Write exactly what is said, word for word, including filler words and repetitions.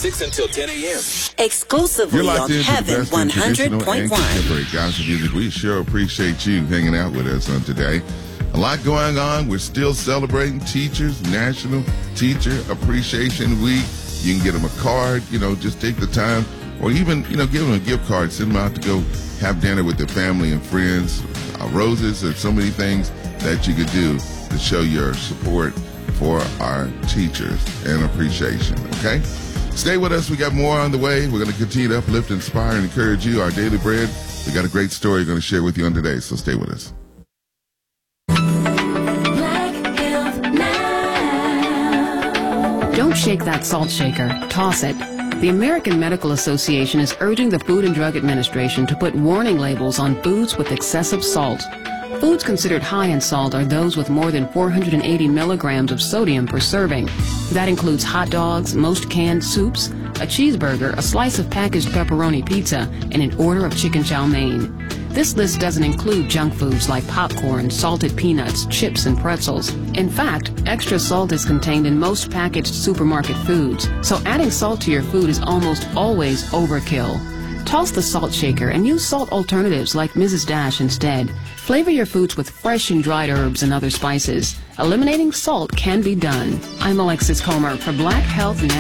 six until ten a.m. Exclusively on Heaven one hundred point one. Gospel music. We sure appreciate you hanging out with us on today. A lot going on. We're still celebrating Teachers National Teacher Appreciation Week. You can get them a card, you know, just take the time, or even, you know, give them a gift card, send them out to go have dinner with their family and friends. Uh, roses, there's so many things that you could do to show your support for our teachers and appreciation, okay? Stay with us. We got more on the way. We're going to continue to uplift, inspire, and encourage you. Our daily bread. We got a great story we're going to share with you on today, so stay with us. Don't shake that salt shaker. Toss it. The American Medical Association is urging the Food and Drug Administration to put warning labels on foods with excessive salt. Foods considered high in salt are those with more than four hundred eighty milligrams of sodium per serving. That includes hot dogs, most canned soups, a cheeseburger, a slice of packaged pepperoni pizza, and an order of chicken chow mein. This list doesn't include junk foods like popcorn, salted peanuts, chips, and pretzels. In fact, extra salt is contained in most packaged supermarket foods, so adding salt to your food is almost always overkill. Toss the salt shaker and use salt alternatives like Missus Dash instead. Flavor your foods with fresh and dried herbs and other spices. Eliminating salt can be done. I'm Alexis Comer for Black Health Now.